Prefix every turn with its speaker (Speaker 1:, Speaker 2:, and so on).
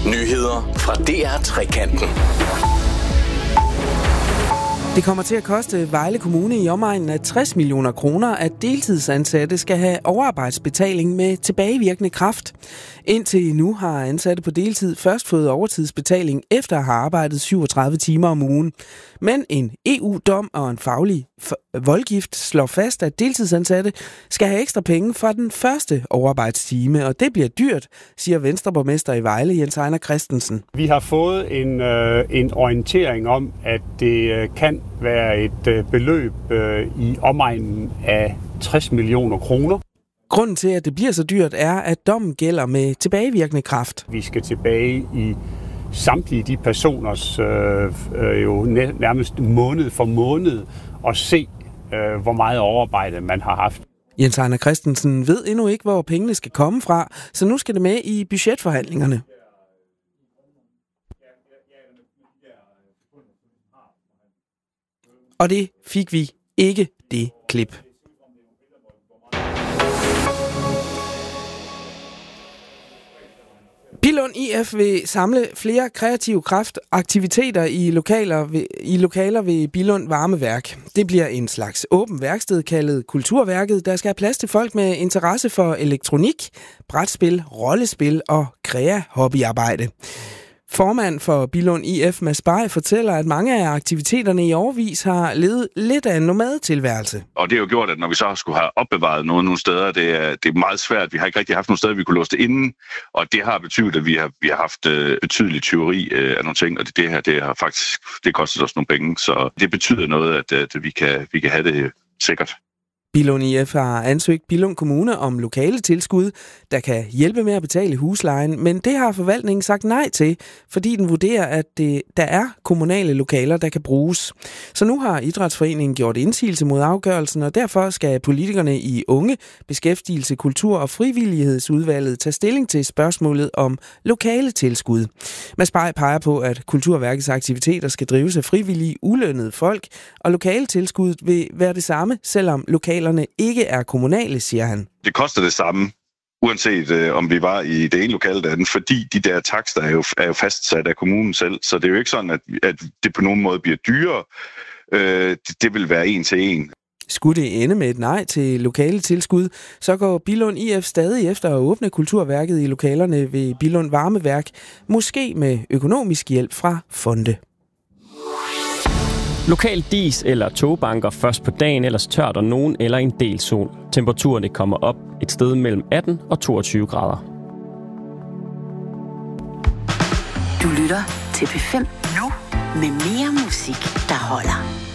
Speaker 1: Nyheder fra DR Trekanten.
Speaker 2: Det kommer til at koste Vejle Kommune i omegnen af 60 millioner kroner, at deltidsansatte skal have overarbejdsbetaling med tilbagevirkende kraft. Indtil nu har ansatte på deltid først fået overtidsbetaling efter at have arbejdet 37 timer om ugen. Men en EU-dom og en faglig voldgift slår fast, at deltidsansatte skal have ekstra penge fra den første overarbejdstime, og det bliver dyrt, siger Venstreborgmester i Vejle, Jens Ejner Christensen.
Speaker 3: Vi har fået en orientering om, at det kan være et beløb i omegnen af 60 millioner kroner.
Speaker 2: Grunden til, at det bliver så dyrt, er, at dommen gælder med tilbagevirkende kraft.
Speaker 3: Vi skal tilbage i samtlige de personers nærmest måned for måned og se, hvor meget overarbejde man har haft.
Speaker 2: Jens Ejner Christensen ved endnu ikke, hvor pengene skal komme fra, så nu skal det med i budgetforhandlingerne. Og det fik vi ikke, det klip. Billund IF vil samle flere kreative kraftaktiviteter i lokaler ved Billund Varmeværk. Det bliver en slags åben værksted kaldet Kulturværket, der skal have plads til folk med interesse for elektronik, brætspil, rollespil og hobbyarbejde. Formand for Billund IF, Mads Bay, fortæller, at mange af aktiviteterne i årevis har levet lidt af en nomadetilværelse.
Speaker 4: Og det har jo gjort, at når vi så skulle have opbevaret nogle steder, det er meget svært. Vi har ikke rigtig haft nogle steder, vi kunne låse det inden, og det har betydet, at vi har haft betydelig tyveri af nogle ting, og det her, det har faktisk kostet os nogle penge, så det betyder noget, at vi kan have det sikkert.
Speaker 2: Billund IF har ansøgt Billund Kommune om lokale tilskud, der kan hjælpe med at betale huslejen, men det har forvaltningen sagt nej til, fordi den vurderer, at der er kommunale lokaler, der kan bruges. Så nu har Idrætsforeningen gjort indsigelse mod afgørelsen, og derfor skal politikerne i Unge, Beskæftigelse, Kultur og Frivillighedsudvalget tage stilling til spørgsmålet om lokale tilskud. Mads Bay peger på, at Kulturværkets aktiviteter skal drives af frivillige, ulønnede folk, og lokale tilskud vil være det samme, selvom lokalerne ikke er kommunale, siger han.
Speaker 4: Det koster det samme, uanset om vi var i det ene lokale eller andet, fordi de der takster er jo fastsat af kommunen selv, så det er jo ikke sådan, at det på nogen måde bliver dyrere. Det vil være en til en.
Speaker 2: Skulle det ende med et nej til lokale tilskud, så går Billund IF stadig efter at åbne Kulturværket i lokalerne ved Billund Varmeværk, måske med økonomisk hjælp fra fonde.
Speaker 5: Lokal dis eller togbanker først på dagen, ellers tørt og nogen eller en del sol. Temperaturerne kommer op et sted mellem 18 og 22 grader.
Speaker 6: Du lytter til P5 nu med mere musik, der holder.